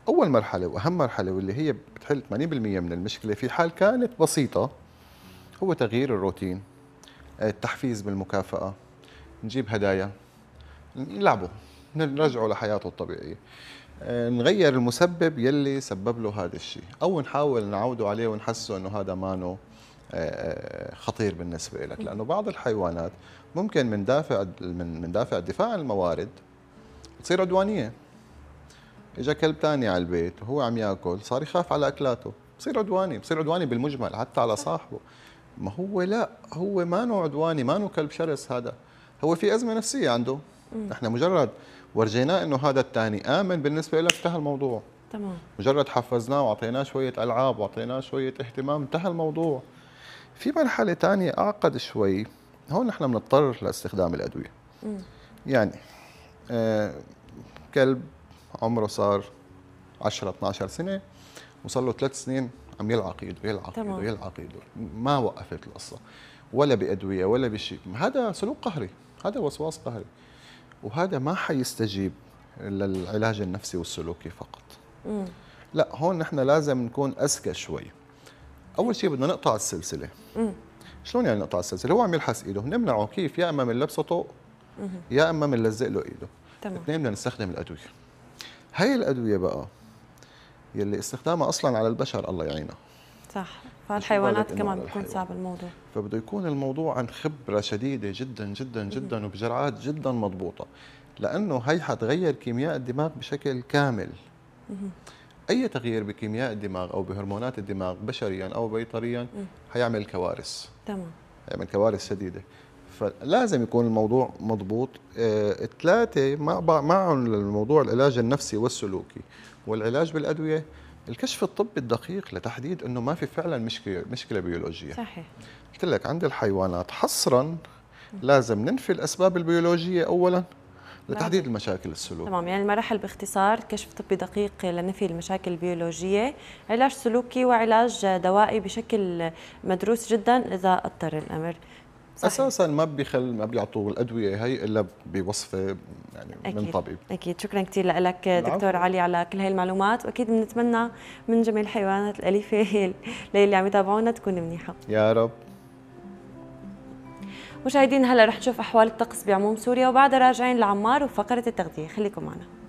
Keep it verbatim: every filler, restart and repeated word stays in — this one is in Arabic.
اول مرحله واهم مرحله واللي هي بتحل ثمانين بالمئة من المشكله في حال كانت بسيطه، هو تغيير الروتين، التحفيز بالمكافاه، نجيب هدايا، نلعبه، نرجعه لحياته الطبيعيه. آه، نغير المسبب يلي سبب له هذا الشيء، او نحاول نعوده عليه ونحسه انه هذا مانو آه، خطير بالنسبه لك، لانه بعض الحيوانات ممكن من دافع من من دافع الدفاع عن الموارد تصير عدوانيه. اجى كلب ثاني على البيت وهو عم ياكل، صار يخاف على اكلاته، بصير عدواني، بصير عدواني بالمجمل حتى على صاحبه. ما هو لا، هو ما نوع عدواني، ما نوع كلب شرس هذا، هو في أزمة نفسية عنده. احنا مجرد ورجيناه انه هذا الثاني آمن بالنسبة لك انتهى الموضوع. تمام. مجرد حفزناه واعطيناه شوية ألعاب واعطيناه شوية اهتمام انتهى الموضوع. في مرحلة ثانية أعقد شوي، هون نحن بنضطر لاستخدام الأدوية. مم. يعني آه كلب عمره صار عشرة اثني عشر سنة وصار له ثلاث سنين عم يلعق ايده يلعق ايده تمام. يلعق ايده، ما وقفت القصه ولا بادويه ولا بشيء. هذا سلوك قهري، هذا وسواس قهري، وهذا ما حيستجيب للعلاج النفسي والسلوكي فقط. مم. لا، هون نحن لازم نكون اذكى شوي. اول شيء بدنا نقطع السلسله. مم. شلون يعني نقطع السلسله؟ هو عم يلحس ايده، نمنعه كيف؟ يا اما بنلبسه طوق يا اما بنلزق له ايده. تمام. اثنين بدنا نستخدم الادويه. هي الادويه بقى يلي استخدامها اصلا على البشر الله يعينها، صح، مش بالك فالحيوانات إنه كمان على بيكون الحيوان. صعب الموضوع. فبده يكون الموضوع عن خبرة شديدة جدا جدا جدا وبجرعات جدا مضبوطة، لأنه هي حتغير كيمياء الدماغ بشكل كامل. أي تغيير بكيمياء الدماغ أو بهرمونات الدماغ بشريا أو بيطريا حيعمل كوارث، تمام. حيعمل كوارث شديدة. فلازم يكون الموضوع مضبوط. آه، الثلاثة مع بعض معهم الموضوع العلاج النفسي والسلوكي والعلاج بالأدوية، الكشف الطبي الدقيق لتحديد انه ما في فعلا مشكله مشكله بيولوجيه. صحيح. قلت لك عند الحيوانات حصرا لازم ننفي الاسباب البيولوجيه اولا لتحديد بعدين. المشاكل السلوك. تمام، يعني المراحل باختصار: كشف طبي دقيق لنفي المشاكل البيولوجية، علاج سلوكي، وعلاج دوائي بشكل مدروس جدا إذا اضطر الأمر. صحيح. اساسا ما بيخل ما بيعطوا الادويه هي الا بوصفه يعني أكيد. من طبيب. أكيد. شكرا كثير لك دكتور العفو. علي على كل هاي المعلومات، وأكيد بنتمنى من جميع الحيوانات الأليفة اللي عم يتابعونا تكون منيحة يا رب. مشاهدين. هلا رح نشوف أحوال الطقس بعموم سوريا، وبعدها راجعين لعمار وفقرة التغذية. خليكم معنا.